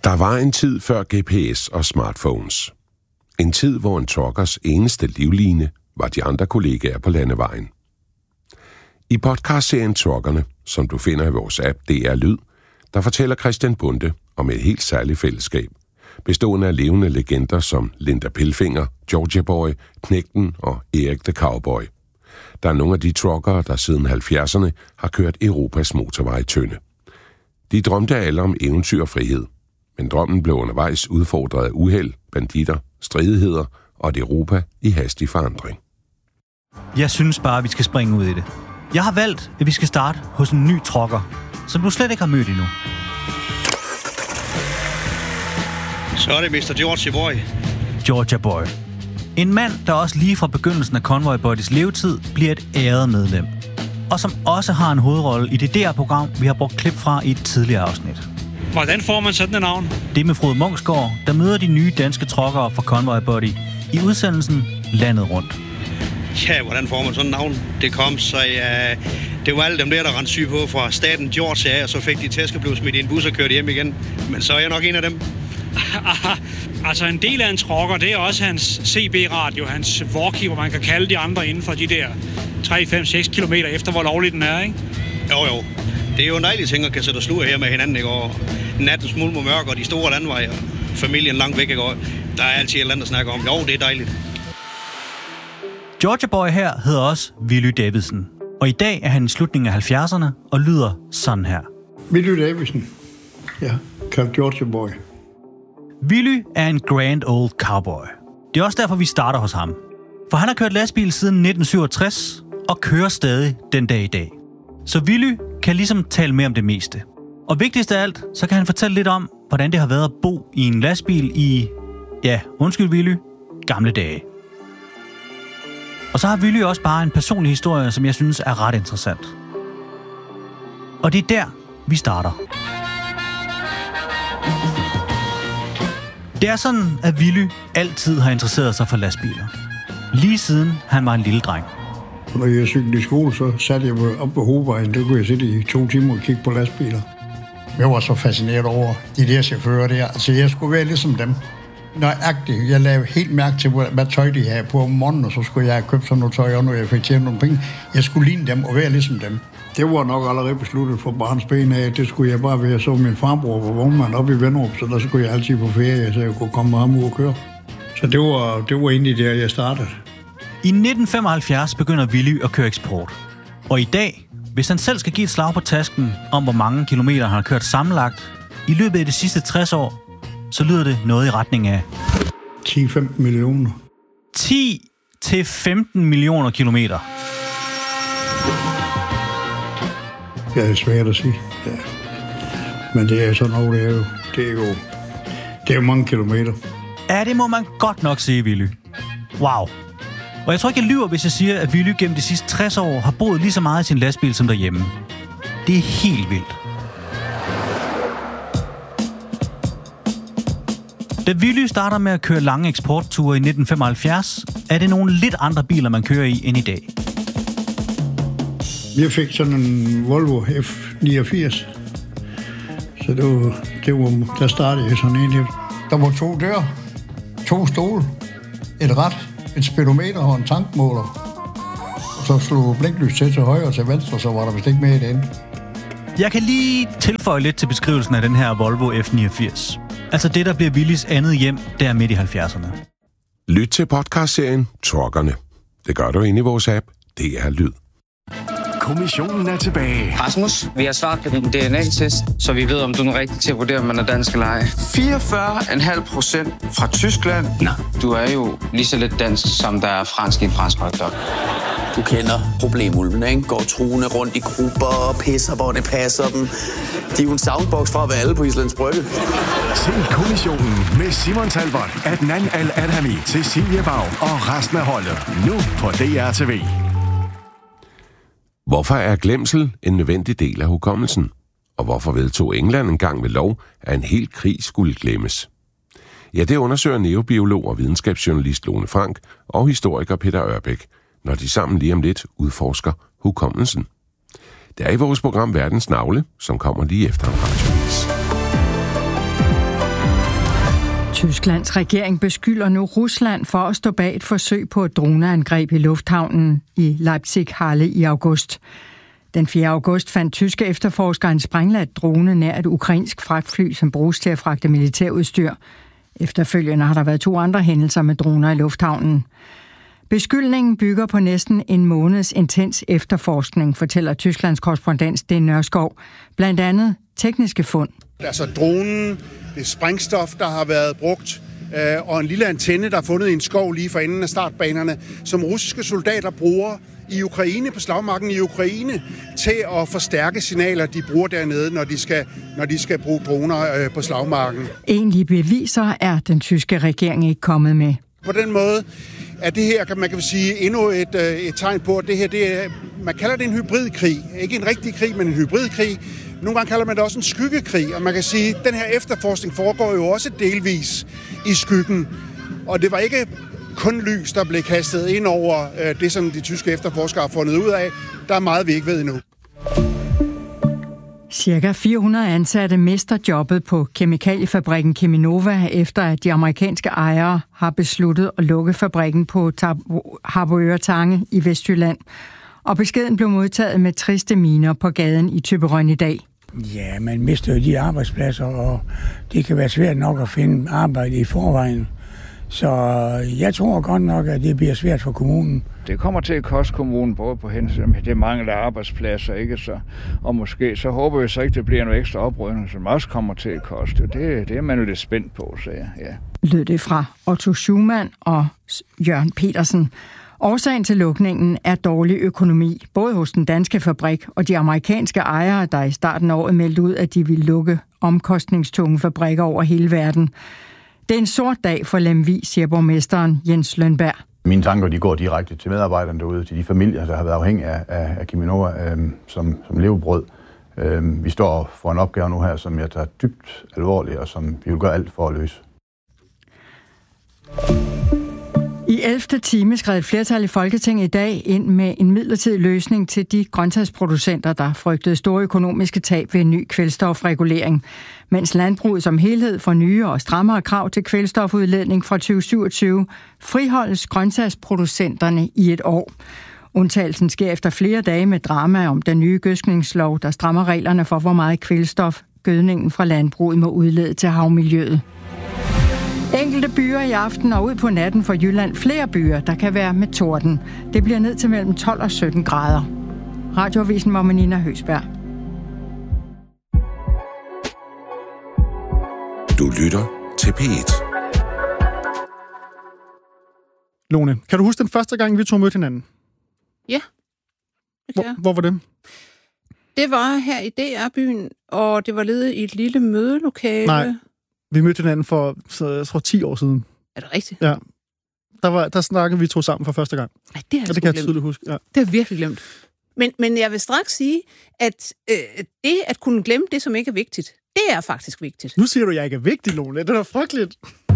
Der var en tid før GPS og smartphones. En tid, hvor en truckers eneste livline var de andre kollegaer på landevejen. I podcastserien Truckerne, som du finder i vores app DR Lyd, der fortæller Christian Bonde om et helt særligt fællesskab, bestående af levende legender som Linda Pilfinger, Georgia Boy, Knægten og Erik the Cowboy. Der er nogle af de truckere, der siden 70'erne har kørt Europas motorvej tynde. De drømte alle om eventyr og frihed, men drømmen blev undervejs udfordret af uheld, banditter, stridigheder og et Europa i hastig forandring. Jeg synes bare, at vi skal springe ud i det. Jeg har valgt, at vi skal starte hos en ny trucker, som du slet ikke har mødt endnu. Så er det Mr. Georgia Boy. Georgia Boy. En mand, der også lige fra begyndelsen af Convoy Buddies levetid bliver et æret medlem. Og som også har en hovedrolle i det DR-program, vi har brugt klip fra i et tidligere afsnit. Hvordan får man sådan et navn? Det er med Frode Munksgaard, der møder de nye danske truckere fra Convoy Buddy i udsendelsen Landet Rundt. Ja, hvordan får man sådan et navn? Det kom, så det var alle dem der rendte syg på fra staten Georgia, og så fik de tæsk og blev smidt i en bus og kørte hjem igen. Men så er jeg nok en af dem. Altså en del af en trucker, det er også hans CB-radio, hans walkie, hvor man kan kalde de andre inden for de der 3, 5, 6 kilometer efter, hvor lovligt den er, ikke? Jo. Det er jo en dejlig ting at kan sætte og sluge her med hinanden, ikke? Og nattens mulm og mørk og de store landveje og familien langt væk, ikke? Og der er altid et eller andet at snakke om. Jo, det er dejligt. Georgia Boy her hedder også Willy Davidsen. Og i dag er han i slutningen af 70'erne og lyder sådan her. Willy Davidsen. Ja, kaldt Georgia Boy. Willy er en grand old cowboy. Det er også derfor, vi starter hos ham. For han har kørt lastbil siden 1967 og kører stadig den dag i dag. Så Willy kan ligesom tale mere om det meste. Og vigtigst af alt, så kan han fortælle lidt om, hvordan det har været at bo i en lastbil i, ja, undskyld Willy, gamle dage. Og så har Willy også bare en personlig historie, som jeg synes er ret interessant. Og det er der, vi starter. Det er sådan, at Willy altid har interesseret sig for lastbiler. Lige siden han var en lille dreng. Når jeg cyklede i skole, så satte jeg op på hovedvejen. Der kunne jeg sidde i 2 timer og kigge på lastbiler. Jeg var så fascineret over de der chauffører der. Altså, jeg skulle være ligesom dem. Nøjagtigt. Jeg lavede helt mærke til, hvad tøj de havde på om morgenen, og så skulle jeg have købt sådan noget tøj, og når jeg fik tjent nogle penge. Jeg skulle ligne dem og være ligesom dem. Det var nok allerede besluttet for barns ben af, det skulle jeg bare være. Så min farbror var vognmand oppe i Venderup, så der skulle jeg altid på ferie, så jeg kunne komme med ham ud og køre. Så det var egentlig der, jeg startede. I 1975 begynder Willy at køre eksport. Og i dag, hvis han selv skal give et slag på tasken om, hvor mange kilometer han har kørt sammenlagt i løbet af de sidste 60 år, så lyder det noget i retning af 10-15 millioner. 10-15 millioner kilometer. Ja, det er svært at sige. Ja. Men det er sådan noget, det er jo mange kilometer. Ja, det må man godt nok sige, Willy. Wow. Og jeg tror ikke, jeg lyver, hvis jeg siger, at Willy gennem de sidste 60 år har boet lige så meget i sin lastbil som derhjemme. Det er helt vildt. Da Willy starter med at køre lange eksportture i 1975, er det nogle lidt andre biler, man kører i end i dag. Jeg fik sådan en Volvo F89. Så der startede jeg sådan en. Der var 2 døre, 2 stole, et rat, et speedometer og en tankmåler. Og så slog blinklys til højre og til venstre, så var der vist ikke mere i det ende. Jeg kan lige tilføje lidt til beskrivelsen af den her Volvo F89. Altså det, der bliver Willys andet hjem, der midt i 70'erne. Lyt til podcastserien Truckerne. Det gør du inde i vores app DR Lyd. Kommissionen er tilbage. Rasmus, vi har svaret på din DNA-test, så vi ved, om du er rigtig til at vurdere, om man er dansk eller ej. 44,5% fra Tyskland. Nå, du er jo lige så lidt dansk, som der er fransk i en fransk hotdog. Du kender problemulvene, ikke? Går truende rundt i grupper og pisser, hvor det passer dem. De er jo en soundbox fra at være alle på Islands Brygge. Se Kommissionen med Simon Talbot, Adnan Al-Adhami, Cecilie Bag og resten af holdet. Nu på DRTV. Hvorfor er glemsel en nødvendig del af hukommelsen? Og hvorfor vedtog England engang ved lov, at en hel krig skulle glemmes? Ja, det undersøger neobiolog og videnskabsjournalist Lone Frank og historiker Peter Ørbæk, når de sammen lige om lidt udforsker hukommelsen. Det er i vores program Verdens Navle, som kommer lige efter en radiovis. Tysklands regering beskylder nu Rusland for at stå bag et forsøg på et droneangreb i lufthavnen i Leipzig-Halle i august. Den 4. august fandt tyske efterforskere en sprængladt drone nær et ukrainsk fragtfly, som bruges til at fragte militærudstyr. Efterfølgende har der været 2 andre hændelser med droner i lufthavnen. Beskyldningen bygger på næsten en måneds intens efterforskning, fortæller Tysklands korrespondent Sten Nørskov. Blandt andet tekniske fund. Altså dronen, det er sprængstof, der har været brugt, og en lille antenne, der er fundet i en skov lige for enden af startbanerne, som russiske soldater bruger i Ukraine, på slagmarken i Ukraine, til at forstærke signaler, de bruger dernede, når de skal bruge droner på slagmarken. Egentlige beviser er den tyske regering ikke kommet med. På den måde er det her, man kan sige, endnu et tegn på, at det her, man kalder det en hybridkrig. Ikke en rigtig krig, men en hybridkrig. Nogle gange kalder man det også en skyggekrig, og man kan sige, at den her efterforskning foregår jo også delvis i skyggen. Og det var ikke kun lys, der blev kastet ind over det, som de tyske efterforskere har fundet ud af. Der er meget, vi ikke ved endnu. Cirka 400 ansatte mister jobbet på kemikaliefabrikken Cheminova, efter at de amerikanske ejere har besluttet at lukke fabrikken på Harboøre Tange i Vestjylland. Og beskeden blev modtaget med triste miner på gaden i Thyborøn i dag. Ja, man mister jo de arbejdspladser, og det kan være svært nok at finde arbejde i forvejen. Så jeg tror godt nok, at det bliver svært for kommunen. Det kommer til at koste kommunen både på hensyn med det mangel af arbejdspladser, ikke så, og måske så håber vi så ikke, det bliver noget ekstra oprydning, som også kommer til at koste. Det er man jo lidt spændt på, så ja. Lød det fra Otto Schumann og Jørgen Petersen. Årsagen til lukningen er dårlig økonomi, både hos den danske fabrik og de amerikanske ejere, der i starten af året meldte ud, at de ville lukke omkostningstunge fabrikker over hele verden. Det er en sort dag for Lemvig, siger borgmesteren Jens Lønberg. Mine tanker de går direkte til medarbejderne derude, til de familier, der har været afhængige af Cheminova som levebrød. Vi står for en opgave nu her, som jeg tager dybt alvorligt, og som vi vil gøre alt for at løse. I 11. time skrev et flertal i Folketinget i dag ind med en midlertidig løsning til de grøntsagsproducenter, der frygtede store økonomiske tab ved en ny kvælstofregulering. Mens landbruget som helhed får nye og strammere krav til kvælstofudledning fra 2027, friholdes grøntsagsproducenterne i et år. Undtagelsen sker efter flere dage med drama om den nye gødskningslov, der strammer reglerne for, hvor meget kvælstof gødningen fra landbruget må udlede til havmiljøet. Enkelte byer i aften og ud på natten for Jylland. Flere byer, der kan være med torden. Det bliver ned til mellem 12 og 17 grader. Radioavisen var med Nina Høsberg. Du lytter til P1. Lone, kan du huske den første gang, vi to mødte hinanden? Ja, det kan jeg. Hvor var det? Det var her i DR-byen, og det var ledet i et lille mødelokale. Nej, vi mødte hinanden for, jeg tror, 10 år siden. Er det rigtigt? Ja. Der snakkede vi to sammen for første gang. Nej, det har jeg det kan jeg tydeligt huske. Ja. Det har virkelig glemt. Men jeg vil straks sige, at det at kunne glemme det, som ikke er vigtigt, det er faktisk vigtigt. Nu siger du, at jeg ikke er vigtig, Lone. Det er da frygteligt.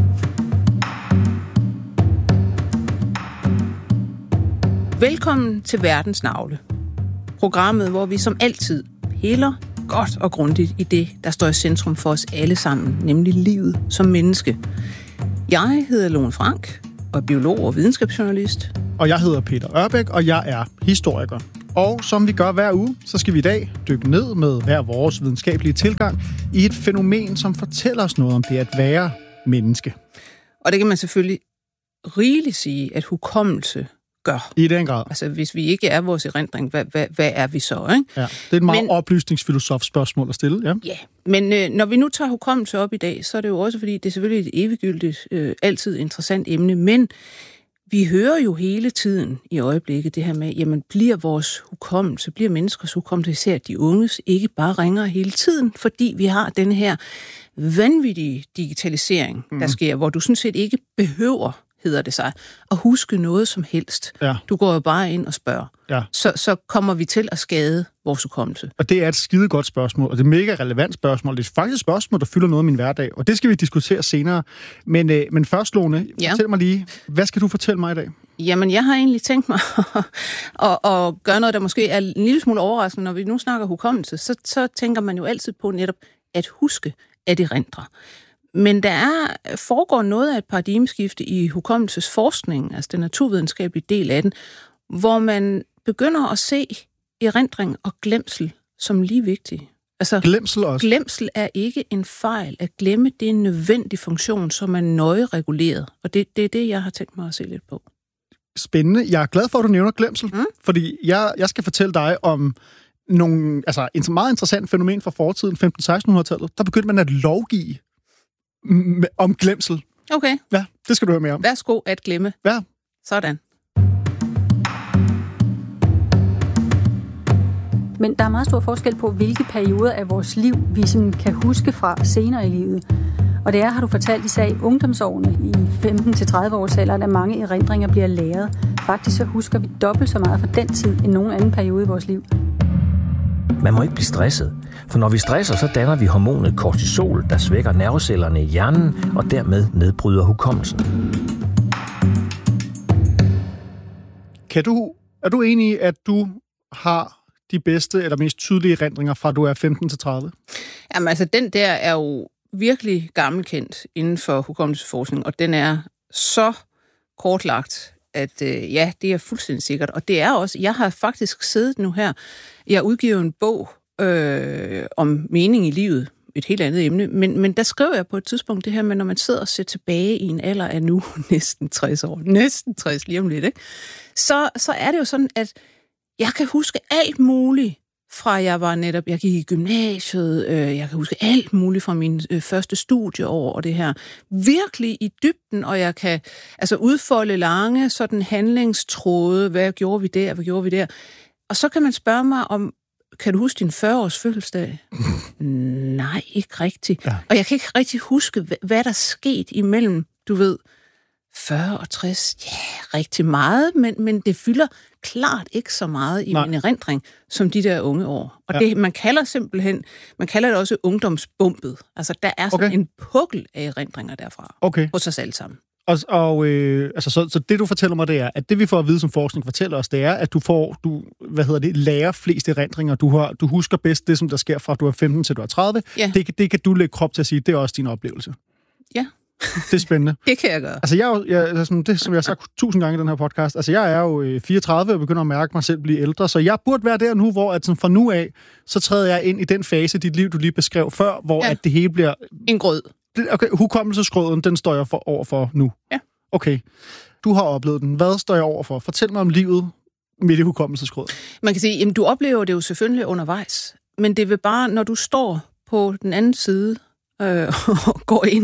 Velkommen til Verdens Navle. Programmet, hvor vi som altid piller godt og grundigt i det, der står i centrum for os alle sammen, nemlig livet som menneske. Jeg hedder Lone Frank, og er biolog og videnskabsjournalist. Og jeg hedder Peter Ørbæk, og jeg er historiker. Og som vi gør hver uge, så skal vi i dag dykke ned med hver vores videnskabelige tilgang i et fænomen, som fortæller os noget om det at være menneske. Og det kan man selvfølgelig rigeligt sige, at hukommelse gør. I den grad. Altså, hvis vi ikke er vores erindring, hvad er vi så, ikke? Ja, det er et meget oplysningsfilosof spørgsmål at stille, ja. Ja, men når vi nu tager hukommelse op i dag, så er det jo også, fordi det er selvfølgelig et eviggyldigt, altid interessant emne, men vi hører jo hele tiden i øjeblikket det her med, jamen bliver vores hukommelse, bliver menneskers hukommelse, især de unges, ikke bare ringer hele tiden, fordi vi har den her vanvittige digitalisering, der sker, hvor du sådan set ikke behøver, hedder det sig, at huske noget som helst. Ja. Du går jo bare ind og spørger. Ja. Så kommer vi til at skade vores hukommelse. Og det er et skide godt spørgsmål, og det er et mega relevant spørgsmål. Det er faktisk et spørgsmål, der fylder noget af min hverdag, og det skal vi diskutere senere. Men først, Lone, fortæl mig lige, hvad skal du fortælle mig i dag? Jamen, jeg har egentlig tænkt mig at gøre noget, der måske er en lille smule overraskende. Når vi nu snakker hukommelse, så tænker man jo altid på netop at huske, at erindre. Men der foregår noget af et paradigmeskifte i hukommelsesforskningen, altså den naturvidenskabelige del af den, hvor man begynder at se erindring og glemsel som lige vigtige. Altså, glemsel også? Glemsel er ikke en fejl. At glemme, det er en nødvendig funktion, som er nøje reguleret. Og det er det, jeg har tænkt mig at se lidt på. Spændende. Jeg er glad for, at du nævner glemsel, fordi jeg skal fortælle dig om en meget interessant fænomen fra fortiden, 1500-1600-tallet. Der begyndte man at lovgive om glemsel. Okay. Ja, det skal du høre mere om. Værsgo at glemme. Ja. Sådan. Men der er meget stor forskel på, hvilke perioder af vores liv, vi sådan kan huske fra senere i livet. Og det er, har du fortalt, især i ungdomsårene, i 15-30 års alderen, at mange erindringer bliver læret. Faktisk så husker vi dobbelt så meget fra den tid, end nogen anden periode i vores liv. Man må ikke blive stresset, for når vi stresser, så danner vi hormonet kortisol, der svækker nervecellerne i hjernen og dermed nedbryder hukommelsen. Er du enig i, at du har de bedste eller mest tydelige erindringer fra du er 15 til 30? Jamen altså, den der er jo virkelig gammelkendt inden for hukommelsesforskning, og den er så kortlagt, at ja, det er fuldstændig sikkert. Og det er også, jeg har faktisk siddet nu her, jeg udgiver en bog om mening i livet, et helt andet emne, men der skrev jeg på et tidspunkt det her med, når man sidder og ser tilbage i en alder af nu næsten 60 år, næsten 60 lige om lidt, ikke? Så er det jo sådan, at jeg kan huske alt muligt fra jeg gik i gymnasiet, jeg kan huske alt muligt fra min første studieår og det her. Virkelig i dybden, og jeg kan altså udfolde lange sådan handlingstråde, hvad gjorde vi der, hvad gjorde vi der. Og så kan man spørge mig om, kan du huske din 40-års fødselsdag? Nej, ikke rigtigt. Ja. Og jeg kan ikke rigtig huske, hvad der skete imellem, du ved, 40 og 60, ja, rigtig meget, men det fylder klart ikke så meget i min erindring, som de der unge år. Og det, man kalder det også ungdomsbumpet. Altså, der er sådan en pukkel af erindringer derfra. Hos os alle sammen. Så det, du fortæller mig, det er, at det, vi får at vide, som forskning fortæller os, det er, at du lærer flest erindringer. Du husker bedst det, som der sker fra, du er 15 til du er 30. Ja. Det kan du lægge krop til at sige, det er også din oplevelse. Ja. Det er spændende. Det kan jeg gøre. Altså, det, som jeg har sagt 1000 gange i den her podcast, altså, jeg er jo 34 og begynder at mærke mig selv blive ældre, så jeg burde være der nu, hvor at, sådan, fra nu af, så træder jeg ind i den fase af dit liv, du lige beskrev før, hvor at det hele bliver... En grød. Okay, hukommelsesgrøden, den står jeg overfor nu. Ja. Okay, du har oplevet den. Hvad står jeg overfor? Fortæl mig om livet midt i hukommelsesgrøden. Man kan sige, jamen, du oplever det jo selvfølgelig undervejs, men det vil bare, når du står på den anden side og går ind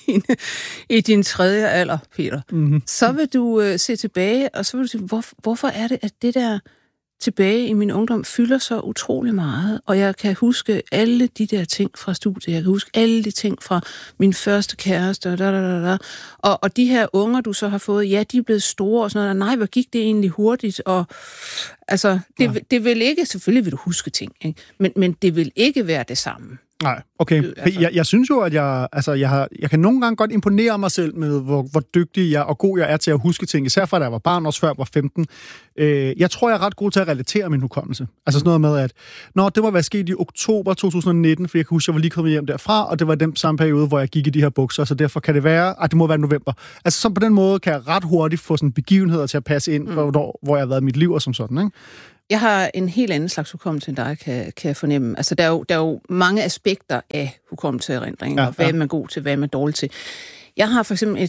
i din tredje alder, Peter, så vil du se tilbage, og så vil du sige, hvorfor er det, at det der tilbage i min ungdom fylder så utrolig meget, og jeg kan huske alle de der ting fra studiet, jeg kan huske alle de ting fra min første kæreste, og de her unger, du så har fået, ja, de er blevet store, og sådan noget, nej, hvor gik det egentlig hurtigt, og altså, det vil ikke, selvfølgelig vil du huske ting, ikke? Men det vil ikke være det samme. Nej, okay. Jeg synes jo, at jeg kan nogle gange godt imponere mig selv med, hvor dygtig jeg og god jeg er til at huske ting, især fra da jeg var barn, også før jeg var 15. Jeg tror, jeg er ret god til at relatere min hukommelse. Altså sådan noget med, at det må være sket i oktober 2019, for jeg kan huske, at jeg var lige kommet hjem derfra, og det var den samme periode, hvor jeg gik i de her bukser, så derfor kan det være, at det må være november. Altså så på den måde kan jeg ret hurtigt få sådan begivenheder til at passe ind, hvor jeg har været i mit liv og som sådan, ikke? Jeg har en helt anden slags hukommelse end dig, kan jeg fornemme. Altså, der er jo mange aspekter af hukommelseerindring, og hvad er man god til, hvad er man dårlig til. Jeg har for eksempel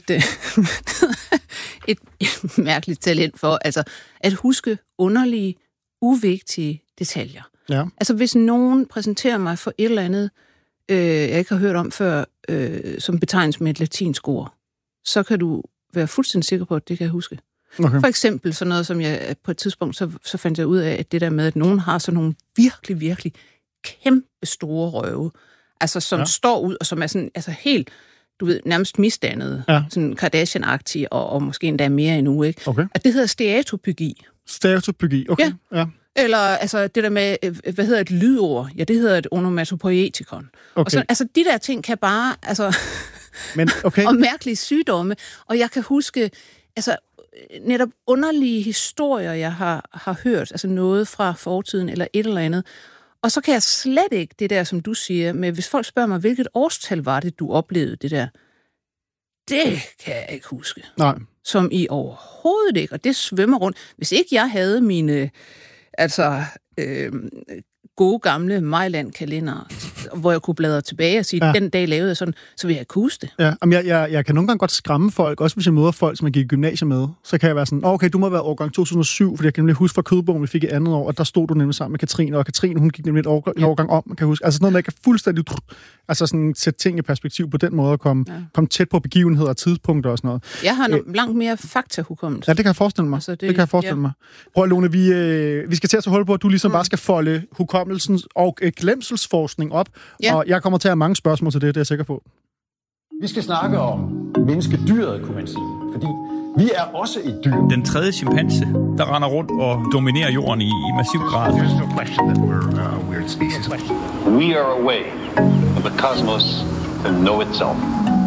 et mærkeligt talent for altså, at huske underlige, uvigtige detaljer. Ja. Altså, hvis nogen præsenterer mig for et eller andet, jeg ikke har hørt om før, som betegnes med et latinsk ord, så kan du være fuldstændig sikker på, at det kan jeg huske. Okay. For eksempel sådan noget, som jeg på et tidspunkt, så fandt jeg ud af, at det der med, at nogen har sådan nogle virkelig, virkelig kæmpe store røve, altså som står ud, og som er sådan, altså helt, du ved, nærmest misdannede, sådan Kardashian-agtige, og måske endda mere endnu, ikke? Okay. Og det hedder stereotypi. Stereotypi, okay. Ja. Eller altså det der med, hvad hedder et lydord? Ja, det hedder et onomatopoietikon. Okay. Og så, altså de der ting kan bare, altså, og mærkelige sygdomme, og jeg kan huske, altså, netop underlige historier, jeg har hørt, altså noget fra fortiden eller et eller andet, Og så kan jeg slet ikke det der, som du siger, med hvis folk spørger mig, hvilket årstal var det, du oplevede det der? Det kan jeg ikke huske. Nej. Som i overhovedet ikke, og det svømmer rundt. Hvis ikke jeg havde mine, gode gamle Mejland-kalender, hvor jeg kunne bladre tilbage og sige, den dag lavede jeg sådan, så vil jeg ikke huske det. Ja, jeg kan nogle gange godt skræmme folk, også hvis jeg møder folk, som jeg gik i gymnasiet med, så kan jeg være sådan, okay, du må være årgang 2007, fordi jeg kan nemlig huske fra kødbogen, vi fik i andet år, og der stod du nemlig sammen med Katrine, og Katrine, hun gik nemlig en årgang om, man kan huske. Altså sådan noget, man kan fuldstændig, sådan sætte ting i perspektiv på den måde, at komme tæt på begivenheder og tidspunkter og sådan noget. Jeg har langt mere faktahukommelse. Ja, det kan jeg forestille mig. Altså det kan jeg forestille mig. Prøv, Lone, vi skal til at tage hul på, at du ligesom bare skal folde hukommelsens og glemselsforskning op, og jeg kommer til at have mange spørgsmål til det er jeg sikker på. Vi skal snakke om menneskedyret, kunne man sige, fordi vi er også et dyr. Den tredje chimpanse, der render rundt og dominerer jorden i massiv grad. There's no question that we're a weird species. We are a way of the cosmos to know itself.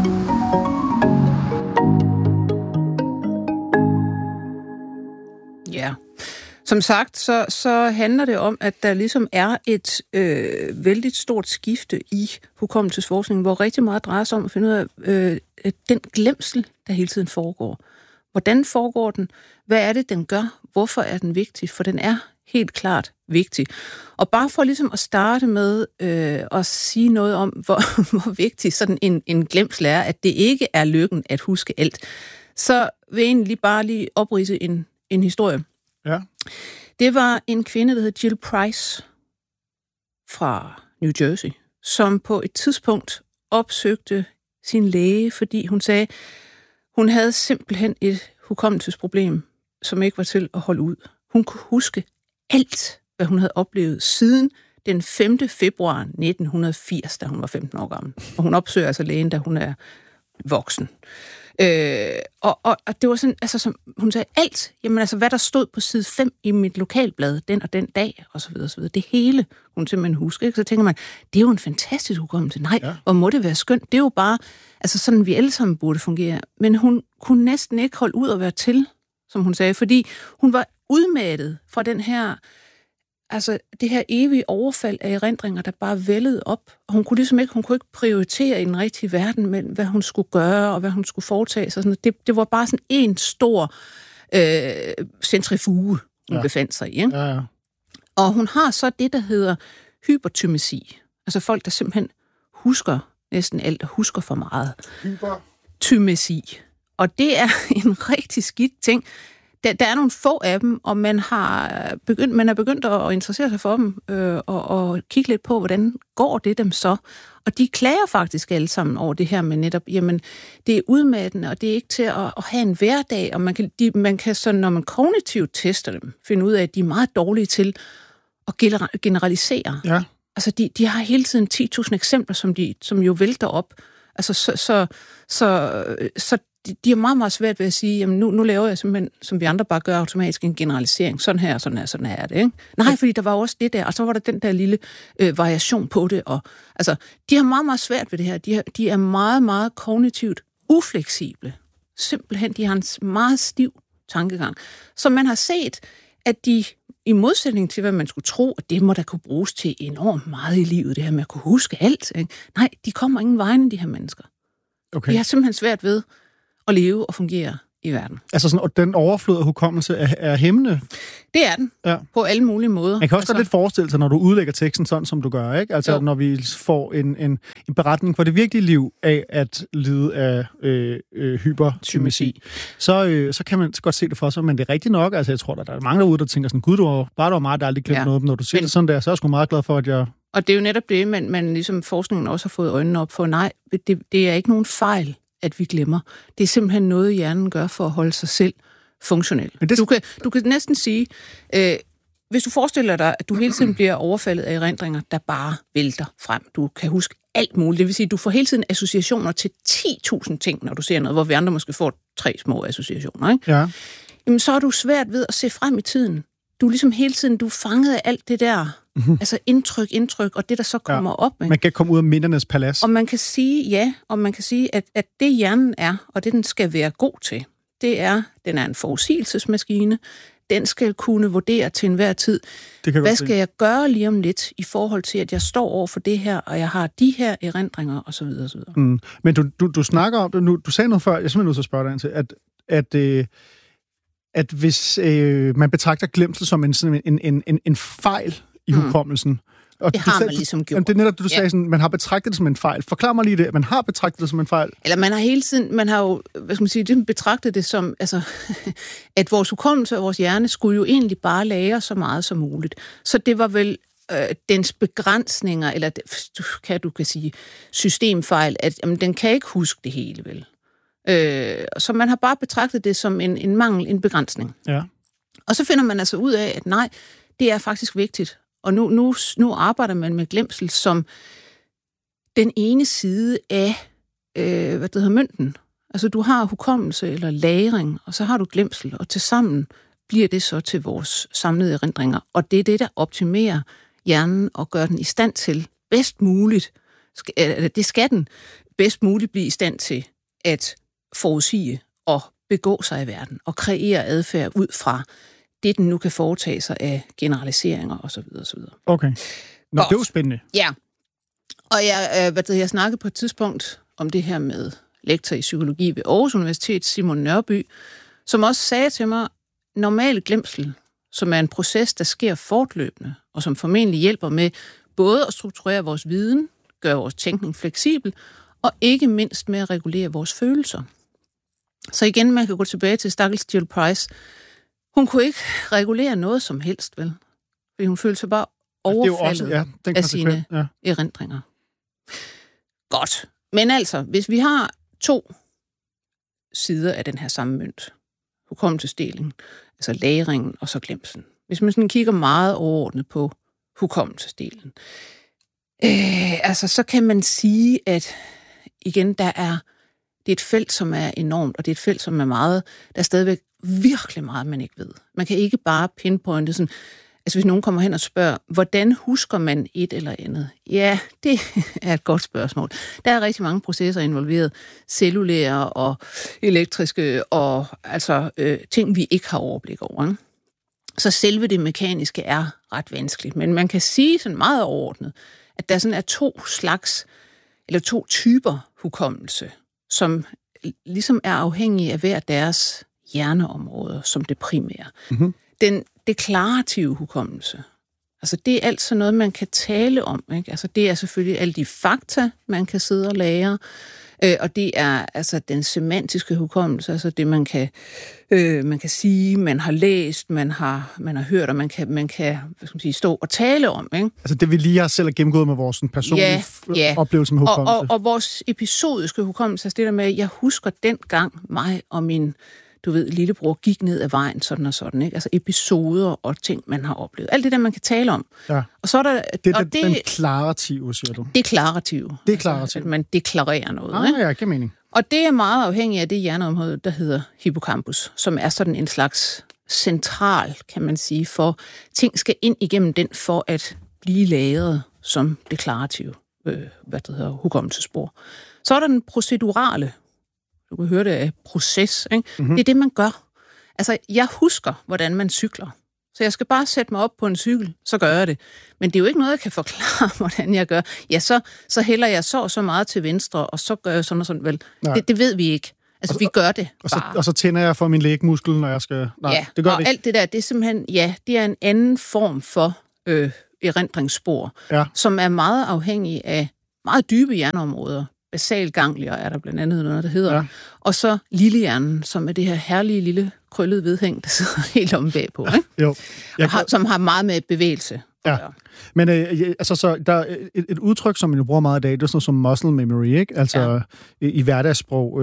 Ja. Som sagt, så handler det om, at der ligesom er et vældig stort skifte i hukommelsesforskningen, hvor rigtig meget drejer sig om at finde ud af den glemsel, der hele tiden foregår. Hvordan foregår den? Hvad er det, den gør? Hvorfor er den vigtig? For den er helt klart vigtig. Og bare for ligesom at starte med at sige noget om, hvor vigtig sådan en glemsel er, at det ikke er lykken at huske alt, så vil jeg egentlig bare lige opridse en historie. Ja. Det var en kvinde, der hed Jill Price fra New Jersey, som på et tidspunkt opsøgte sin læge, fordi hun sagde, hun havde simpelthen et hukommelsesproblem, som ikke var til at holde ud. Hun kunne huske alt, hvad hun havde oplevet siden den 5. februar 1980, da hun var 15 år gammel. Og hun opsøger altså lægen, da hun er voksen. Og det var sådan, altså som hun sagde, alt, jamen altså hvad der stod på side 5 i mit lokalblad, den og den dag, og så videre, så videre. Det hele, hun simpelthen husker, ikke? Så tænker man, det er jo en fantastisk hukommelse. Nej, hvor må det være skønt. Det er jo bare, altså sådan vi alle sammen burde fungere. Men hun kunne næsten ikke holde ud og være til, som hun sagde, fordi hun var udmattet fra den her, altså det her evige overfald af erindringer, der bare vældede op. Og hun kunne ligesom ikke prioritere i den rigtige verden mellem, hvad hun skulle gøre, og hvad hun skulle foretage sig. Sådan, det var bare sådan en stor centrifuge, hun befandt sig i. Ikke? Ja. Og hun har så det, der hedder hypertymesi. Altså folk, der simpelthen husker næsten alt, og husker for meget. Hypertymesi. Og det er en rigtig skidt ting. Der er nogle få af dem, og man er begyndt at interessere sig for dem, og kigge lidt på, hvordan går det dem så. Og de klager faktisk alle sammen over det her med netop, jamen, det er udmattende, og det er ikke til at have en hverdag, og man kan så, når man kognitivt tester dem, finde ud af, at de er meget dårlige til at generalisere. Ja. Altså, de har hele tiden 10.000 eksempler, som jo vælter op. Altså, så de er meget, meget svært ved at sige, jamen nu laver jeg simpelthen, som vi andre bare gør automatisk, en generalisering. Sådan her, sådan er det, ikke? Nej, fordi der var også det der, og så var der den der lille variation på det. Og, altså, de har meget, meget svært ved det her. De er meget, meget kognitivt ufleksible. Simpelthen, de har en meget stiv tankegang. Så man har set, at de, i modsætning til, hvad man skulle tro, at det må da kunne bruges til enormt meget i livet, det her med at kunne huske alt. Ikke? Nej, de kommer ingen vegne, de her mennesker. Okay. De har simpelthen svært ved at leve og fungere i verden. Altså sådan, og den overflod af hukommelse er hæmmende? Det er den, på alle mulige måder. Man kan også lidt forestille sig, når du udlægger teksten sådan, som du gør, ikke? Altså, når vi får en beretning for det virkelige liv af at lide af hypertymesi, så kan man godt se det for sig, men det er rigtigt nok. Altså, jeg tror, der er mange derude, der tænker sådan, gud, der var meget, der aldrig glemt noget. Når du ser det sådan der, så er jeg sgu meget glad for, at jeg... Og det er jo netop det, man ligesom forskningen også har fået øjnene op for. Nej, det er ikke nogen fejl, at vi glemmer. Det er simpelthen noget, hjernen gør for at holde sig selv funktionel. Du kan næsten sige, hvis du forestiller dig, at du hele tiden bliver overfaldet af erindringer, der bare vælter frem. Du kan huske alt muligt. Det vil sige, at du får hele tiden associationer til 10.000 ting, når du ser noget, hvor vi andre måske får 3 små associationer. Ikke? Ja. Jamen, så er du svært ved at se frem i tiden. Du er ligesom hele tiden, du er fanget af alt det der, altså indtryk, og det, der så kommer op. Ikke? Man kan komme ud af mindernes palads. Og man kan sige, at det hjernen er, og det den skal være god til, det er, den er en forudsigelsesmaskine, den skal kunne vurdere til enhver tid, hvad skal jeg gøre lige om lidt, i forhold til, at jeg står over for det her, og jeg har de her erindringer, osv. osv. Men du snakker om det nu, du sagde noget før, jeg er simpelthen nødt til at spørge dig ind til, at hvis man betragter glemsel som en fejl i hukommelsen, og det har man ligesom gjort. Det er netop det, du sagde, sådan, man har betragtet det som en fejl. Forklar mig lige det, man har betragtet det som en fejl. Eller man har jo, betragtet det som, altså, at vores hukommelse og vores hjerne skulle jo egentlig bare lagre så meget som muligt. Så det var vel dens begrænsninger, eller du kan sige systemfejl, at jamen, den kan ikke huske det hele, vel. Så man har bare betragtet det som en mangel, en begrænsning. Ja. Og så finder man altså ud af, at nej, det er faktisk vigtigt. Og nu arbejder man med glemsel som den ene side af, mønten. Altså, du har hukommelse eller lagring, og så har du glemsel, og tilsammen bliver det så til vores samlede erindringer. Og det er det, der optimerer hjernen og gør den i stand til bedst muligt, det skal den bedst muligt blive i stand til at forudsige og begå sig i verden, og kreere adfærd ud fra det, den nu kan foretage sig af generaliseringer osv. osv. Okay. Nå, det er jo spændende. Ja. Og jeg snakkede på et tidspunkt om det her med lektor i psykologi ved Aarhus Universitet, Simon Nørby, som også sagde til mig, normal glemsel, som er en proces, der sker fortløbende, og som formentlig hjælper med både at strukturere vores viden, gøre vores tænkning fleksibel, og ikke mindst med at regulere vores følelser. Så igen, man kan gå tilbage til stakkels Jill Price. Hun kunne ikke regulere noget som helst, vel? Fordi hun følte sig bare overfaldet af sine erindringer. Godt. Men altså, hvis vi har 2 sider af den her samme mønt, hukommelsesdelingen, altså lagringen og så glemselsen. Hvis man sådan kigger meget overordnet på hukommelsesdelen, så kan man sige, at igen, det er et felt, som er enormt, og det er et felt, som er meget, der er stadigvæk virkelig meget, man ikke ved. Man kan ikke bare pinpointe sådan, altså hvis nogen kommer hen og spørger, hvordan husker man et eller andet? Ja, det er et godt spørgsmål. Der er rigtig mange processer involveret, cellulære og elektriske, og altså ting, vi ikke har overblik over. Ikke? Så selve det mekaniske er ret vanskeligt, men man kan sige sådan meget overordnet, at der sådan er 2 typer hukommelse, som ligesom er afhængige af hver deres hjerneområder som det primære. Mm-hmm. Den deklarative hukommelse, altså det er altså noget, man kan tale om. Ikke? Altså det er selvfølgelig alle de fakta, man kan sidde og lære, og det er altså den semantiske hukommelse, altså det, man kan sige, man har læst, man har hørt, og man kan stå og tale om. Ikke? Altså det, vi lige har selv gennemgået med vores personlige oplevelse med hukommelse. Og vores episodiske hukommelse, altså det der med, at jeg husker dengang mig og min lillebror gik ned ad vejen, sådan og sådan, ikke? Altså episoder og ting, man har oplevet. Alt det der, man kan tale om. Ja. Og så er der... Den deklarative, siger du? Det er deklarative. Altså, at man deklarerer noget. Ja, det giver mening. Og det er meget afhængigt af det hjerneområde, der hedder hippocampus, som er sådan en slags central, kan man sige, for ting skal ind igennem den, for at blive lagret som deklarative, hukommelsesspor. Så er der den procedurale. Du kan høre det af proces, ikke? Mm-hmm. Det er det, man gør. Altså, jeg husker, hvordan man cykler. Så jeg skal bare sætte mig op på en cykel, så gør jeg det. Men det er jo ikke noget, jeg kan forklare, hvordan jeg gør. Ja, så hælder jeg så meget til venstre, og så gør jeg sådan og sådan. Vel, det ved vi ikke. Altså, vi gør det bare. Og så tænder jeg for min lægmuskel, når jeg skal... Nej, det gør og det. Alt det der, det er simpelthen... Ja, det er en anden form for erindringsspor, som er meget afhængig af meget dybe hjerneområder. Basalganglier er der blandt andet noget, der hedder. Ja. Og så lillehjernen, som er det her herlige lille krøllede vedhæng, der sidder helt om bagpå, ikke? Jo. Som har meget med bevægelse. Ja. Men så der er et udtryk, som man jo bruger meget i dag, det er sådan noget som muscle memory, ikke? Altså i hverdagssprog.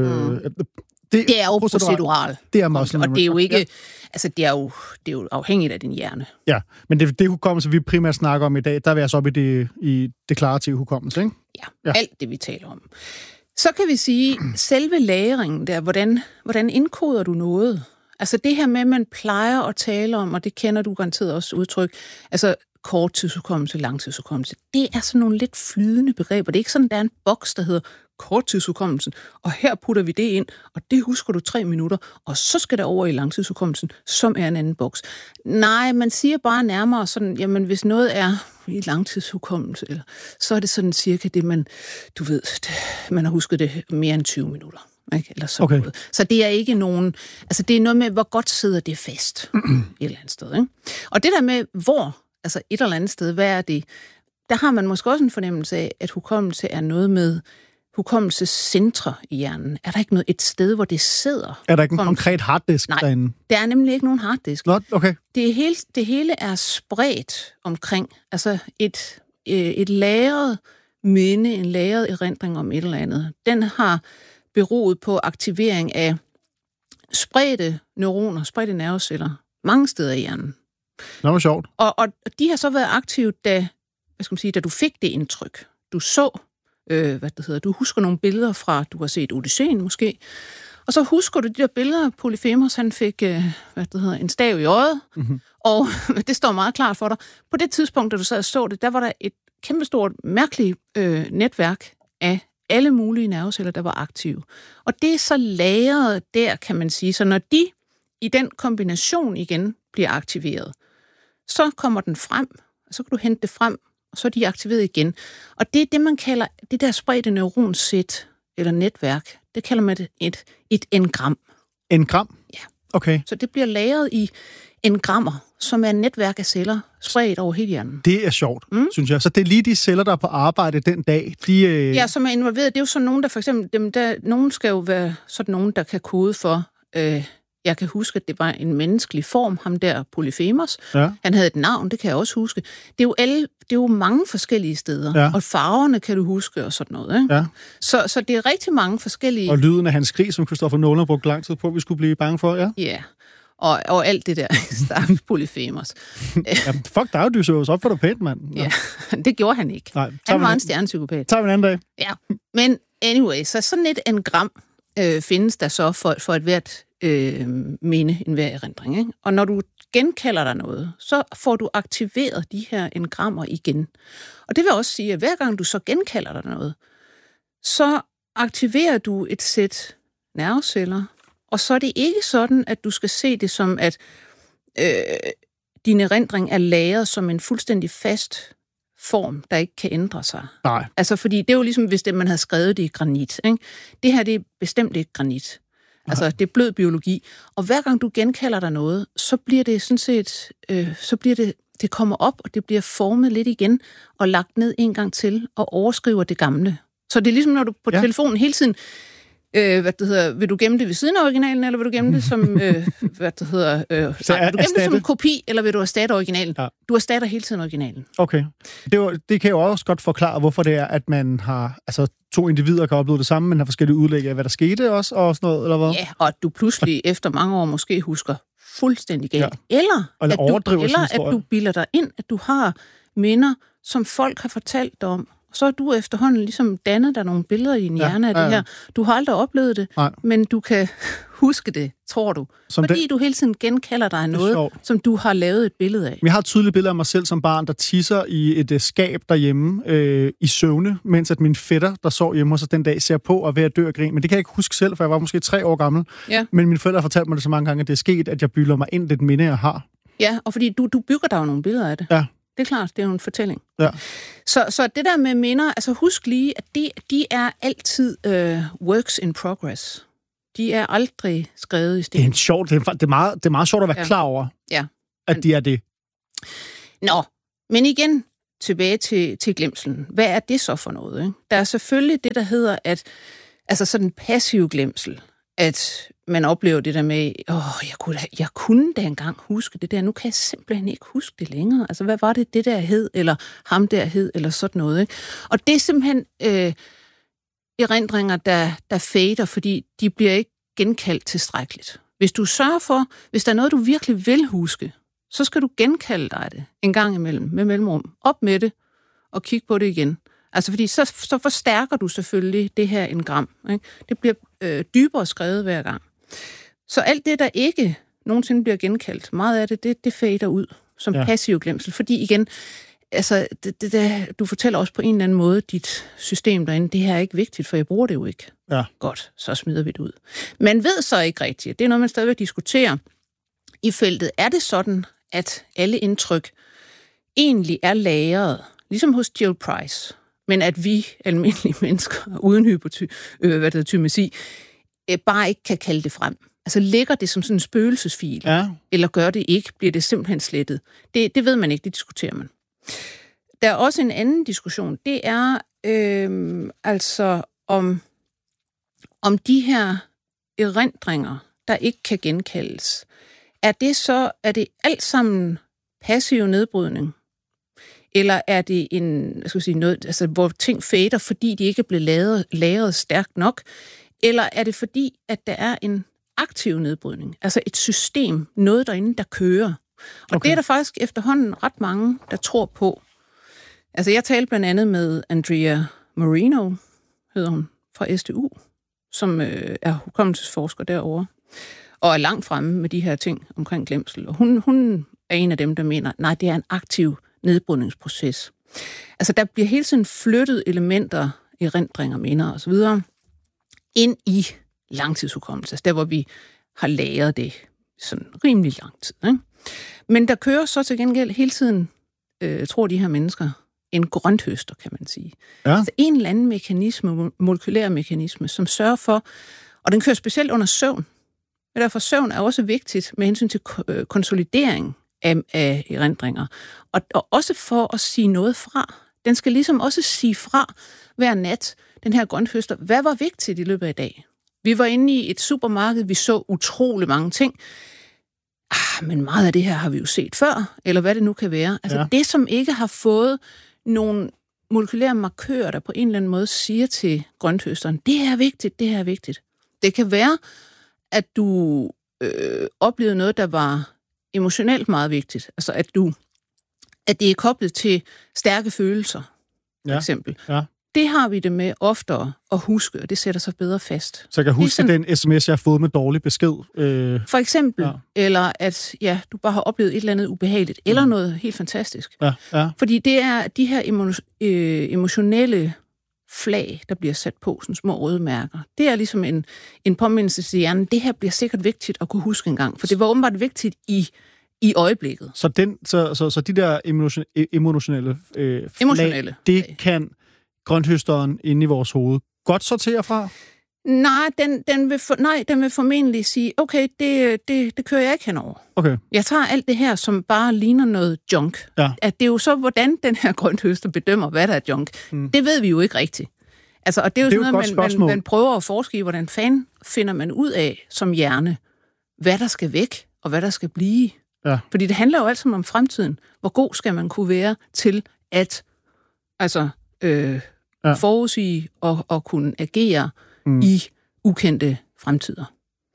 Det er jo procedural. Det er muscle memory. Og det er jo ikke... Altså, det er jo afhængigt af din hjerne. Ja, men det hukommelse, vi primært snakker om i dag, der er vi altså op i deklarativ hukommelse, ikke? Ja, alt det, vi taler om. Så kan vi sige, selve lagringen der, hvordan indkoder du noget? Altså det her med, at man plejer at tale om, og det kender du garanteret også udtryk, altså korttidshukommelse, langtidshukommelse. Det er sådan nogle lidt flydende begreber. Det er ikke sådan, der er en boks, der hedder korttidshukommelsen, og her putter vi det ind, og det husker du 3 minutter, og så skal det over i langtidshukommelsen, som er en anden boks. Nej, man siger bare nærmere sådan, jamen hvis noget er i langtidshukommelse, eller, så er det sådan cirka det, man har husket det mere end 20 minutter. Ikke? Eller sådan noget. Så det er ikke nogen... Altså, det er noget med, hvor godt sidder det fast et eller andet sted. Ikke? Og det der med, hvor, altså et eller andet sted, hvad er det? Der har man måske også en fornemmelse af, at hukommelse er noget med hukommelsescentre i hjernen. Er der ikke noget et sted, hvor det sidder? Er der ikke en konkret harddisk derinde? Nej, der er nemlig ikke nogen harddisk. Okay. Det hele er spredt omkring. Altså et lagret minde, en lagret erindring om et eller andet. Den har beroet på aktivering af spredte neuroner, spredte nerveceller, mange steder i hjernen. Nå, hvor sjovt. Og de har så været aktive, da du fik det indtryk. Du så, du husker nogle billeder fra, du har set Odysseen måske, og så husker du de der billeder, Polyphemus, han fik, en stav i øjet, og det står meget klart for dig. På det tidspunkt, da du sad og så det, der var der et kæmpestort, mærkeligt netværk af alle mulige nerveceller, der var aktive. Og det er så lagret der, kan man sige. Så når de i den kombination igen bliver aktiveret, så kommer den frem, og så kan du hente det frem, og så er de aktiveret igen. Og det er det, man kalder det der spredte neuronsæt, eller netværk. Det kalder man et engram. Engram? Ja. Okay. Så det bliver lagret i engrammer, som er et netværk af celler, spredt over hele hjernen. Det er sjovt, synes jeg. Så det er lige de celler, der er på arbejde den dag. Ja, som er involveret. Det er jo sådan nogen, der for eksempel... nogen skal jo være sådan nogen, der kan kode for... jeg kan huske, at det var en menneskelig form, ham der Polyphemus. Ja. Han havde et navn, det kan jeg også huske. Det er jo mange forskellige steder. Ja. Og farverne kan du huske, og sådan noget. Ikke? Ja. Så det er rigtig mange forskellige... Og lyden af hans skrig, som Christopher Nolan brugte lang tid på, at vi skulle blive bange for, ja? Ja. Og alt det der, stakkels Polyphemus. Fuck dig, Odysseus, op for dig pænt, mand. Ja, det gjorde han ikke. Nej, han var en stjernepsykopat. Tager vi en anden dag. Ja, men anyway, så sådan et engram findes der så for et hvert minde, en hver erindring. Ikke? Og når du genkalder dig noget, så får du aktiveret de her engrammer igen. Og det vil også sige, at hver gang du så genkalder dig noget, så aktiverer du et sæt nerveceller. Og så er det ikke sådan, at du skal se det som, at din erindring er lagret som en fuldstændig fast form, der ikke kan ændre sig. Nej. Altså, fordi det er jo ligesom, hvis man havde skrevet det i granit. Ikke? Det her, det er bestemt ikke granit. Altså, det er blød biologi. Og hver gang du genkalder dig noget, så bliver det sådan set, det kommer op, og det bliver formet lidt igen, og lagt ned en gang til, og overskriver det gamle. Så det er ligesom, når du på telefonen hele tiden, vil du gemme det ved siden af originalen, eller vil du gemme det som, vil du gemme det som kopi, eller vil du erstatte originalen? Ja. Du erstatter hele tiden originalen. Okay. Det kan jo også godt forklare, hvorfor det er, at man har, altså 2 individer kan opleve det samme, men har forskellige udlæg af, hvad der skete også, og sådan noget, eller hvad? Ja, og at du pludselig efter mange år måske husker fuldstændig galt. Ja. Eller at du bilder dig ind, at du har minder, som folk har fortalt dig om. Så har du efterhånden ligesom dannet dig nogle billeder i din hjerne af det her. Du har aldrig oplevet det, men du kan huske det, tror du. Fordi du hele tiden genkalder dig noget, som du har lavet et billede af. Jeg har et tydeligt billede af mig selv som barn, der tisser i et skab derhjemme i søvne, mens at min fætter, der sov hjemme hos os den dag, ser på og er ved at dø af grin. Men det kan jeg ikke huske selv, for jeg var måske 3 år gammel. Ja. Men mine forældre har fortalt mig det så mange gange, at det er sket, at jeg bylder mig ind det minde, jeg har. Ja, og fordi du bygger dig jo nogle billeder af det. Ja. Det er klart, det er jo en fortælling. Ja. Så det der med minder, altså husk lige, at de er altid works in progress. De er aldrig skrevet i sten. Det er meget sjovt at være klar over, at de er det. Nå, men igen, tilbage til glemselen. Hvad er det så for noget? Ikke? Der er selvfølgelig det, der hedder, at altså sådan passiv glemsel, at man oplever det der med, jeg kunne da engang huske det der, nu kan jeg simpelthen ikke huske det længere. Altså, hvad var det der hed, eller ham der hed, eller sådan noget. Ikke? Og det er simpelthen erindringer, der fader, fordi de bliver ikke genkaldt tilstrækkeligt. Hvis du sørger for, hvis der er noget, du virkelig vil huske, så skal du genkalde dig det en gang imellem, med mellemrum. Op med det, og kig på det igen. Altså, fordi så forstærker du selvfølgelig det her engram. Ikke? Det bliver dybere skrevet hver gang. Så alt det, der ikke nogensinde bliver genkaldt, meget af det fader ud. som passiv glemsel. Fordi igen, altså, du fortæller også på en eller anden måde, dit system derinde, det her er ikke vigtigt, for jeg bruger det jo ikke. Ja. Godt, så smider vi det ud. Man ved så ikke rigtigt. Det er noget, man stadigvæk diskuterer i feltet. Er det sådan, at alle indtryk egentlig er lagret, ligesom hos Jill Price, men at vi almindelige mennesker uden hypotymi, bare ikke kan kalde det frem? Altså ligger det som sådan en spøgelsesfil, eller gør det ikke? Bliver det simpelthen slettet? Det ved man ikke, det diskuterer man. Der er også en anden diskussion. Det er altså om de her erindringer, der ikke kan genkaldes. Er det alt sammen passiv nedbrydning? Eller er det noget, altså, hvor ting fader, fordi de ikke er blevet lagret stærkt nok? Eller er det fordi, at der er en aktiv nedbrydning? Altså et system, noget derinde, der kører. Og det er der faktisk efterhånden ret mange, der tror på. Altså jeg talte blandt andet med Andrea Marino, hedder hun, fra SDU, som er hukommelsesforsker derovre, og er langt fremme med de her ting omkring glemsel. Og hun er en af dem, der mener, nej, det er en aktiv nedbrydningsproces. Altså der bliver hele tiden flyttet elementer, erindringer, minder osv. ind i langtidshukommelse, der hvor vi har lagret det sådan rimelig lang tid. Ikke? Men der kører så til gengæld hele tiden, tror de her mennesker, en grønthøster, kan man sige. Ja. Altså en eller anden mekanisme, molekylær mekanisme, som sørger for, og den kører specielt under søvn. Og derfor søvn er også vigtigt med hensyn til konsolidering af erindringer. Og også for at sige noget fra. Den skal ligesom også sige fra hver nat, den her grønthøster. Hvad var vigtigt i løbet af i dag? Vi var inde i et supermarked, vi så utrolig mange ting. Men meget af det her har vi jo set før, eller hvad det nu kan være. Altså det, som ikke har fået nogle molekylære markører, der på en eller anden måde siger til grønthøsteren, det her er vigtigt, det her er vigtigt. Det kan være, at du oplevede noget, der var emotionelt meget vigtigt. Altså at det er koblet til stærke følelser, for eksempel. Ja. Det har vi det med oftere at huske, og det sætter sig bedre fast. Så jeg kan huske den sms, jeg har fået med dårlig besked. For eksempel. Ja. Eller at du bare har oplevet et eller andet ubehageligt, eller noget helt fantastisk. Ja. Fordi det er de her emotionelle flag, der bliver sat på, sådan små røde mærker. Det er ligesom en påmindelse til hjernen. Det her bliver sikkert vigtigt at kunne huske en gang, for det var åbenbart vigtigt i øjeblikket. Så de der emotionelle flag, det kan grønthøsteren inde i vores hoved godt sortere fra? Nej, den vil formentlig sige, okay, det kører jeg ikke henover. Okay. Jeg tager alt det her, som bare ligner noget junk. Ja. At det er jo så, hvordan den her grønthøster bedømmer, hvad der er junk. Det ved vi jo ikke rigtigt. Altså, og det er jo sådan noget, man prøver at forske i, hvordan fanden finder man ud af som hjerne, hvad der skal væk, og hvad der skal blive. Ja. Fordi det handler jo altid om fremtiden. Hvor god skal man kunne være til at forudsige og kunne agere i ukendte fremtider.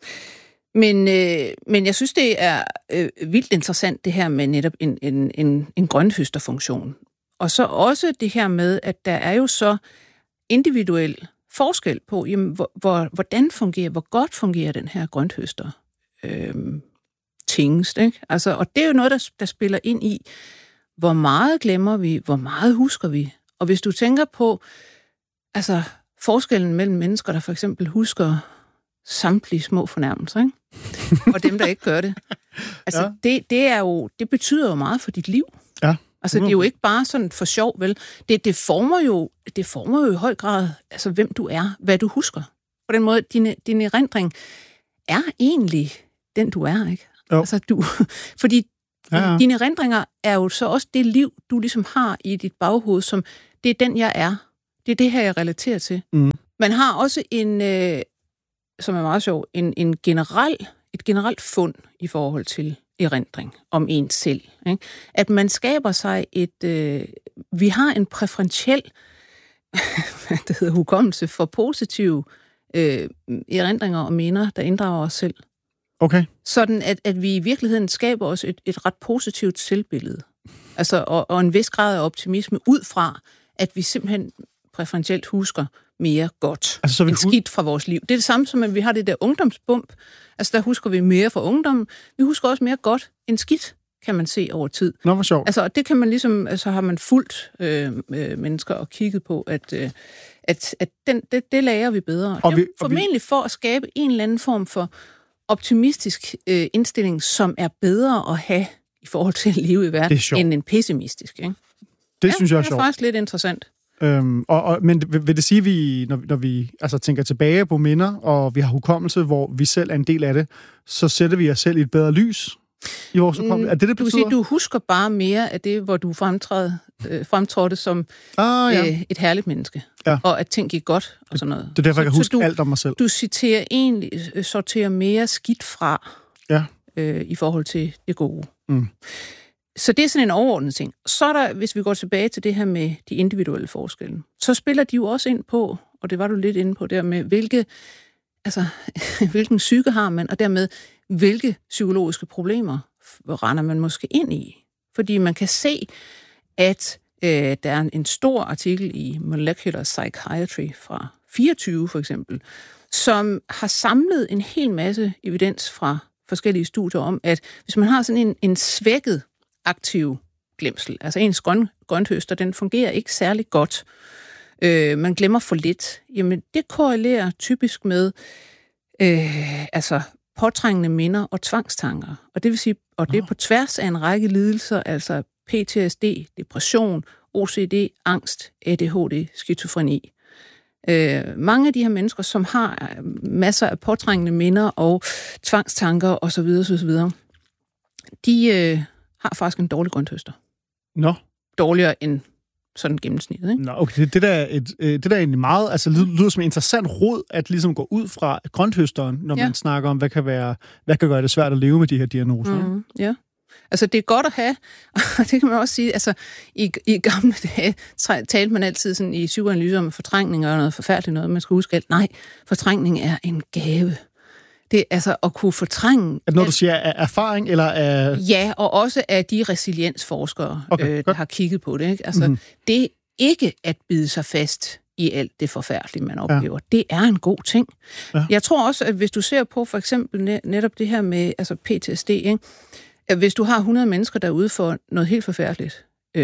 Men jeg synes, det er vildt interessant, det her med netop en grønthøsterfunktion. Og så også det her med, at der er jo så individuel forskel på, jamen, hvordan fungerer, hvor godt fungerer den her grønthøster tingest, ikke? Altså, og det er jo noget, der spiller ind i, hvor meget glemmer vi, hvor meget husker vi. Og hvis du tænker på forskellen mellem mennesker, der for eksempel husker samtlige små fornærmelser, ikke? Og dem, der ikke gør det. Altså, det betyder jo meget for dit liv. Ja. Altså, det er jo ikke bare sådan for sjov, vel? Det former jo i høj grad, altså, hvem du er, hvad du husker. På den måde, din erindring er egentlig den, du er, ikke? Jo. Altså, fordi dine erindringer er jo så også det liv, du ligesom har i dit baghoved, som det er den, jeg er. Det er det her, jeg relaterer til. Man har også som er meget sjov, et generelt fund i forhold til erindring om ens selv. Ikke? At man skaber sig vi har en præferentiel hukommelse for positive erindringer og minder, der inddrager os selv. Okay. Sådan, at vi i virkeligheden skaber os et ret positivt selvbillede. Altså, og en vis grad af optimisme ud fra, at vi simpelthen præferentielt husker mere godt end skidt fra vores liv. Det er det samme som, at vi har det der ungdomsbump. Altså, der husker vi mere fra ungdommen. Vi husker også mere godt end skidt. kan man se over tid. Nå, hvor sjovt. Altså, det kan man ligesom, altså har man fulgt mennesker og kigget på, at det lærer vi bedre. Og formentlig for at skabe en eller anden form for optimistisk indstilling, som er bedre at have i forhold til at leve i verden, end en pessimistisk. Ikke? Det synes jeg er sjovt. Det er faktisk lidt interessant. Men vil det sige, at vi, når vi altså tænker tilbage på minder, og vi har hukommelse, hvor vi selv er en del af det, så sætter vi os selv i et bedre lys i vores hukommelse? Er det betyder? Du vil sige, du husker bare mere af det, hvor du fremtrådte som et herligt menneske, og at ting gik godt og sådan noget. Det er derfor, jeg kan huske alt om mig selv. Du sorterer mere skidt fra i forhold til det gode. Mm. Så det er sådan en overordnet ting. Så er der, hvis vi går tilbage til det her med de individuelle forskelle, så spiller de jo også ind på, og det var du lidt inde på der med, hvilken psyke har man, og dermed hvilke psykologiske problemer render man måske ind i. Fordi man kan se, at der er en stor artikel i Molecular Psychiatry fra 24 for eksempel, som har samlet en hel masse evidens fra forskellige studier om, at hvis man har sådan en svækket aktiv glemsel, altså ens grønthøster, den fungerer ikke særlig godt. Man glemmer for lidt. Jamen, det korrelerer typisk med påtrængende minder og tvangstanker. Og det vil sige, og det er på tværs af en række lidelser, altså PTSD, depression, OCD, angst, ADHD, skizofreni. Mange af de her mennesker, som har masser af påtrængende minder og tvangstanker osv., de har faktisk en dårlig grønthøster. Nå. Dårligere end sådan gennemsnittet, ikke? Nå, okay. Det der er egentlig meget, altså lyder som en interessant råd, at ligesom gå ud fra grønthøsteren, når man snakker om, hvad kan gøre det svært at leve med de her diagnoser. Ja. Altså, det er godt at have, og det kan man også sige, altså, i gamle dage talte man altid sådan i psykoanalyser om fortrængning og noget forfærdeligt noget, man skal huske alt. Nej, fortrængning er en gave. Det er altså at kunne fortrænge... Når du siger af erfaring, eller af... Ja, og også af de resiliensforskere, der har kigget på det. Ikke? Altså, det er ikke at bide sig fast i alt det forfærdelige, man oplever. Det er en god ting. Ja. Jeg tror også, at hvis du ser på for eksempel netop det her med PTSD, ikke? At hvis du har 100 mennesker derude for noget helt forfærdeligt,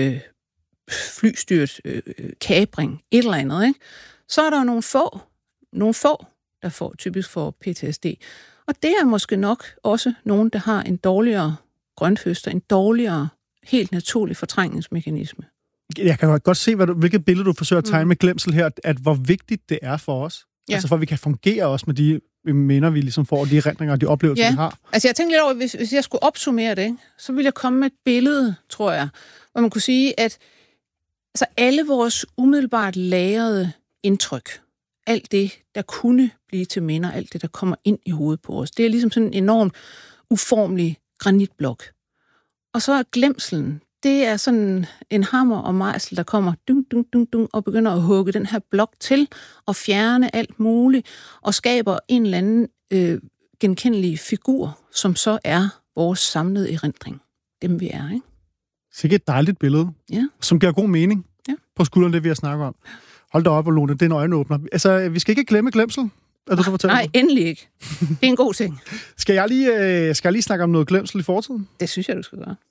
flystyrt, kapring, et eller andet, ikke? Så er der jo nogle få, der typisk får PTSD. Og det er måske nok også nogen, der har en dårligere grønthøster, en dårligere, helt naturlig fortrængningsmekanisme. Jeg kan godt se, hvilket billede du forsøger at tegne med glemsel her, at hvor vigtigt det er for os. Ja. Altså for at vi kan fungere også med de minder, vi ligesom får, de erindringer og de oplevelser, vi har. Altså jeg tænkte lidt over, hvis jeg skulle opsummere det, så ville jeg komme med et billede, tror jeg, hvor man kunne sige, at altså, alle vores umiddelbart lagrede indtryk, alt det, der kunne blive til minder, alt det, der kommer ind i hovedet på os, det er ligesom sådan en enormt uformelig granitblok. Og så er glemselen, det er sådan en hammer og mejsel, der kommer dung, dung, dung, dung, og begynder at hugge den her blok til og fjerne alt muligt, og skaber en eller anden genkendelig figur, som så er vores samlede erindring. Dem vi er, ikke? Sikkert et dejligt billede, som giver god mening på skulderen, det vi har snakket om. Hold da op, Lone, det er en øjenåbner. Altså, vi skal ikke glemme glemsel. Nej, endelig ikke. Det er en god ting. Skal jeg lige snakke om noget glemsel i fortiden? Det synes jeg, du skal gøre.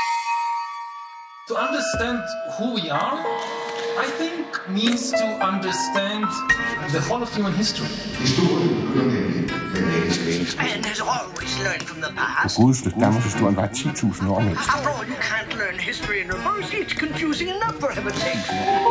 To understand who we are, I think means to understand the whole of human history. Man has always learned from the past. Godeste Danmarkshistorien var 10.000 år med. After all, you can't learn history in reverse. It's confusing enough for heaven's sake.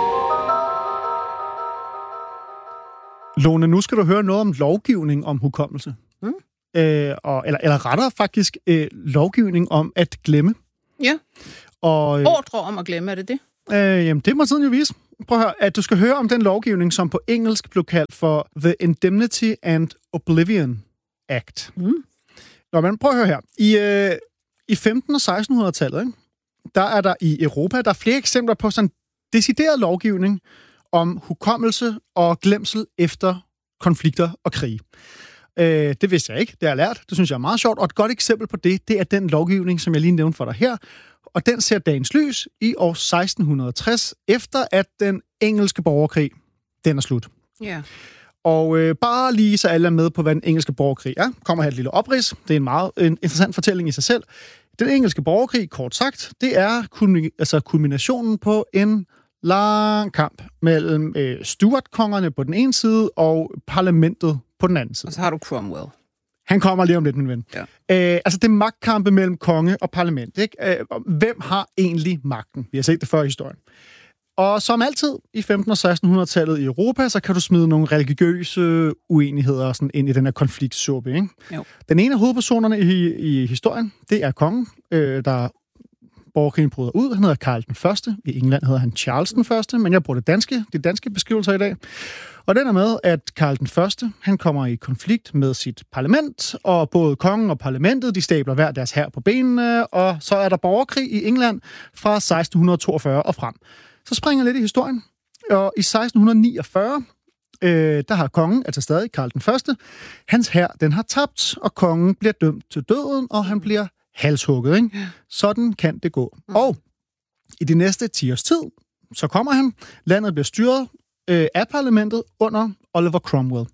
Lone, nu skal du høre noget om lovgivning om hukommelse. Eller rettere faktisk lovgivning om at glemme. Ja. Ordre om at glemme, er det det? Jamen, det må tiden jo vise. Prøv at høre, at du skal høre om den lovgivning, som på engelsk blev kaldt for The Indemnity and Oblivion Act. Nå, men prøv at høre her. I 1500- og 1600-tallet, ikke, der er der i Europa, der er flere eksempler på sådan decideret lovgivning om hukommelse og glemsel efter konflikter og krig. Det vidste jeg ikke, det har jeg lært. Det synes jeg er meget sjovt. Og et godt eksempel på det er den lovgivning, som jeg lige nævnte for dig her. Og den ser dagens lys i år 1660, efter at den engelske borgerkrig, den er slut. Ja. Og bare lige så alle er med på, hvad den engelske borgerkrig er, kommer her et lille oprids. Det er en meget interessant fortælling i sig selv. Den engelske borgerkrig, kort sagt, det er kulminationen på en lang kamp mellem Stuart-kongerne på den ene side og parlamentet på den anden side. Og så har du Cromwell. Han kommer lige om lidt, min ven. Ja. Det er magtkampe mellem konge og parlament. Ikke? Hvem har egentlig magten? Vi har set det før i historien. Og som altid i 1500- og 1600-tallet i Europa, så kan du smide nogle religiøse uenigheder sådan ind i den her konfliktsuppe. Ikke? Jo. Den ene af hovedpersonerne i historien, det er kongen, der borgerkrigen bryder ud. Han hedder Karl den Første. I England hedder han Charles den Første, men jeg bruger de danske beskrivelser i dag. Og den er med, at Karl den Første, han kommer i konflikt med sit parlament, og både kongen og parlamentet, de stabler hver deres hær på benene, og så er der borgerkrig i England fra 1642 og frem. Så springer jeg lidt i historien, og i 1649, der har kongen, altså stadig Karl den Første, hans hær, den har tabt, og kongen bliver dømt til døden, og han bliver halshugget. Ikke? Sådan kan det gå. Og i de næste 10 års tid, så kommer han. Landet bliver styret af parlamentet under Oliver Cromwell.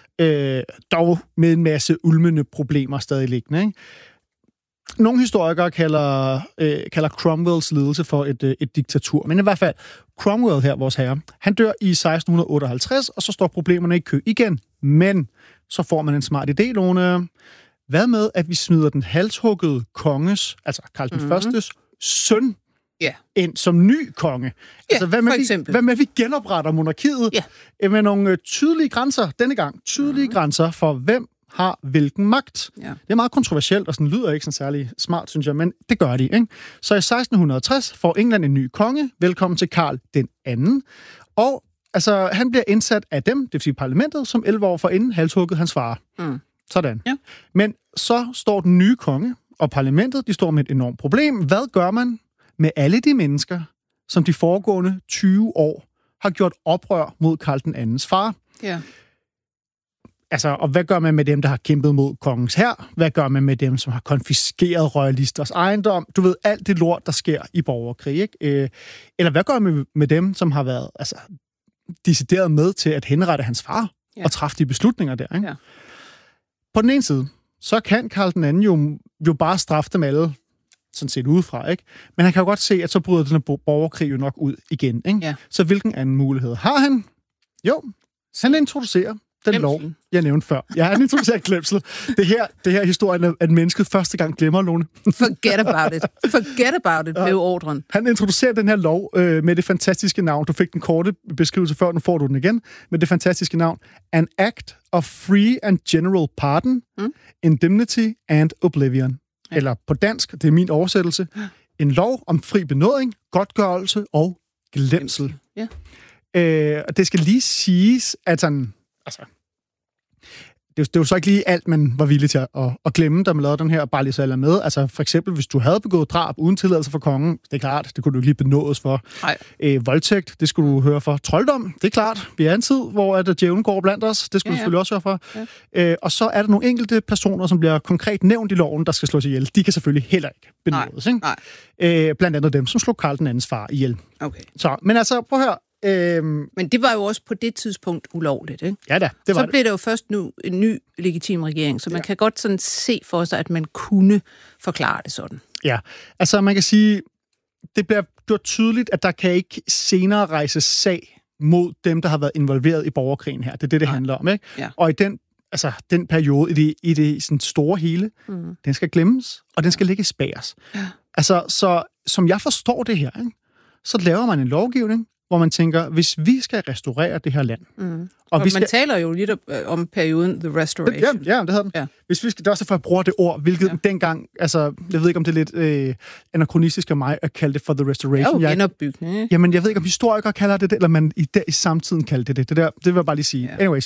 Dog med en masse ulmende problemer stadig liggende. Ikke? Nogle historikere kalder Cromwells ledelse for et diktatur. Men i hvert fald, Cromwell her, vores herre, han dør i 1658, og så står problemerne i kø igen. Men så får man en smart idé, Lone. Hvad med, at vi smider den halshuggede konges, altså Karl den Førstes søn, ind som ny konge? Altså, hvad med, at vi genopretter monarkiet med nogle tydelige grænser, denne gang tydelige grænser for, hvem har hvilken magt. Ja. Det er meget kontroversielt, og sådan lyder ikke sådan særlig smart, synes jeg, men det gør de. Ikke? Så i 1660 får England en ny konge. Velkommen til Karl den anden. Og altså, han bliver indsat af dem, det vil sige parlamentet, som 11 år forinden halshugget hans far. Sådan. Ja. Men så står den nye konge og parlamentet, de står med et enormt problem. Hvad gør man med alle de mennesker, som de foregående 20 år har gjort oprør mod Karl den andens far? Ja. Altså, og hvad gør man med dem, der har kæmpet mod kongens hær? Hvad gør man med dem, som har konfiskeret royalisters ejendom? Du ved, alt det lort, der sker i borgerkrig, ikke? Eller hvad gør man med dem, som har været decideret med til at henrette hans far og træffe de beslutninger der, ikke? Ja. På den ene side, så kan Karl den anden jo bare straffe dem alle, sådan set udefra, ikke? Men han kan jo godt se, at så bryder den borgerkrig jo nok ud igen, ikke? Ja. Så hvilken anden mulighed har han? Jo, han introducerer den lov, jeg nævnte før. Ja, han introducerer glemsel. Det her historien af, at mennesket første gang glemmer, Lone. Forget about it. Forget about it, blev ordren. Han introducerer den her lov med det fantastiske navn. Du fik den korte beskrivelse før, nu får du den igen. Med det fantastiske navn. An Act of Free and General Pardon, Indemnity and Oblivion. Ja. Eller på dansk, det er min oversættelse. En lov om fri benådning, godtgørelse og glemsel. Ja. Det skal lige siges, at sådan... Altså, det er jo så ikke lige alt, man var villig til at glemme, da man lavede den her, bare lige så alle med. Altså for eksempel, hvis du havde begået drab uden tilladelse fra kongen, det er klart, det kunne du ikke lige benådes for. Voldtægt, det skulle du høre for. Trolddom, det er klart. Vi er en tid, hvor at djævlen går blandt os. Det skulle du selvfølgelig også høre for. Ja. Og så er der nogle enkelte personer, som bliver konkret nævnt i loven, der skal slås ihjel. De kan selvfølgelig heller ikke benådes. Ikke? Blandt andet dem, som slog Karl den andens far ihjel. Okay. Så, men altså, prøv at høre. Men det var jo også på det tidspunkt ulovligt, ikke? Ja da, det var så blev det jo først nu en ny legitim regering, så man kan godt sådan se for sig, at man kunne forklare det sådan. Ja, altså man kan sige, det bliver tydeligt, at der kan ikke senere rejses sag mod dem, der har været involveret i borgerkrigen her. Det er det handler om, ikke? Ja. Og i den periode, i det sådan store hele, den skal glemmes, og den skal ligge bag os. Ja. Altså, så som jeg forstår det her, ikke, så laver man en lovgivning, hvor man tænker, hvis vi skal restaurere det her land... Og man taler jo lidt om perioden The Restoration. Ja, det hedder den. Ja. Hvis vi skal, det er også derfor, jeg bruger det ord, hvilket dengang... Altså, jeg ved ikke, om det er lidt anachronistisk af mig at kalde det for The Restoration. Det er jo genopbygning. Jamen, jeg ved ikke, om historikere kalder det, eller man i samtiden kalder det. Det vil jeg bare lige sige. Ja. Anyways.